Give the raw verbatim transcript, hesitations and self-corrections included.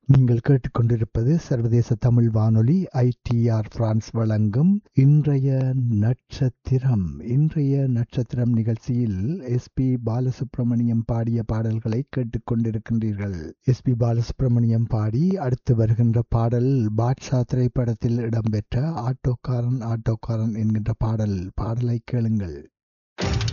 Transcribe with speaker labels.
Speaker 1: நீங்கள் கேட்டுக்கொண்டிருப்பது சர்வதேச தமிழ் வானொலி ஐடிஆர் பிரான்ஸ் வழங்கும் இன்றைய நட்சத்திரம். இன்றைய நட்சத்திரம் நிகழ்ச்சியில் எஸ் பி பாலசுப்ரமணியம் பாடிய பாடல்களை கேட்டுக்கொண்டிருக்கின்றீர்கள். எஸ் பி பாலசுப்ரமணியம் பாடி அடுத்து வருகின்ற பாடல் பாட்ஷா திரைப்படத்தில் இடம்பெற்ற ஆட்டோக்காரன் ஆட்டோக்காரன் என்கின்ற பாடல். பாடலை கேளுங்கள்.